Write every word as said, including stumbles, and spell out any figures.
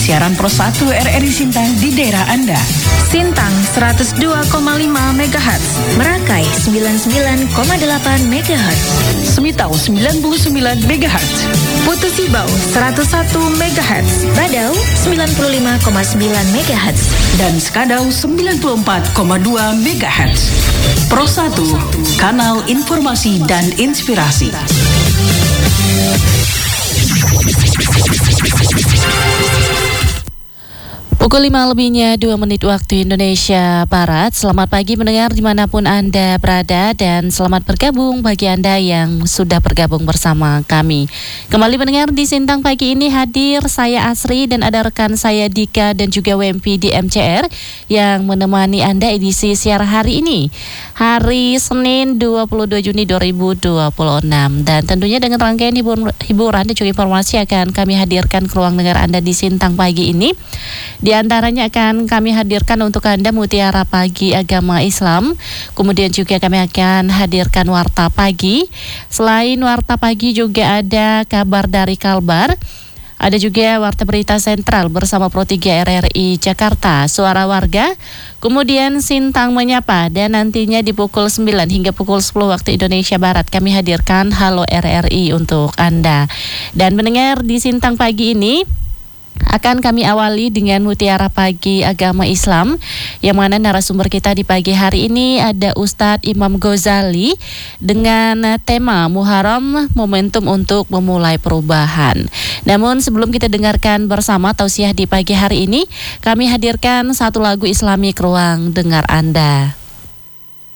siaran Pro satu R R I Sintang di daerah Anda. Sintang seratus dua koma lima megahertz, Merakai sembilan puluh sembilan koma delapan megahertz, Semitau sembilan puluh sembilan megahertz, Putu Sibau seratus satu megahertz, Badau sembilan puluh lima koma sembilan megahertz, dan Skadau sembilan puluh empat koma dua megahertz. Pro satu, kanal informasi dan inspirasi. Pukul lima lebihnya dua menit waktu Indonesia Barat. Selamat pagi mendengar dimanapun Anda berada, dan selamat bergabung bagi Anda yang sudah bergabung bersama kami. Kembali mendengar di Sintang pagi ini hadir saya Asri dan ada rekan saya Dika dan juga W M P di M C R yang menemani Anda edisi siar hari ini, hari Senin dua puluh dua Juni dua ribu dua puluh enam. Dan tentunya dengan rangkaian hibur- hiburan dan juga informasi akan kami hadirkan ke ruang dengar Anda di Sintang pagi ini. Di antaranya akan kami hadirkan untuk Anda Mutiara Pagi Agama Islam. Kemudian juga kami akan hadirkan Warta Pagi. Selain Warta Pagi juga ada kabar dari Kalbar. Ada juga Warta Berita Sentral bersama Pro tiga R R I Jakarta, Suara Warga. Kemudian Sintang Menyapa, dan nantinya di pukul sembilan hingga pukul sepuluh waktu Indonesia Barat kami hadirkan Halo R R I untuk Anda. Dan mendengar di Sintang pagi ini akan kami awali dengan Mutiara Pagi Agama Islam, yang mana narasumber kita di pagi hari ini ada Ustadz Imam Ghazali dengan tema Muharram, momentum untuk memulai perubahan. Namun sebelum kita dengarkan bersama tausiah di pagi hari ini, kami hadirkan satu lagu Islami ke ruang dengar Anda.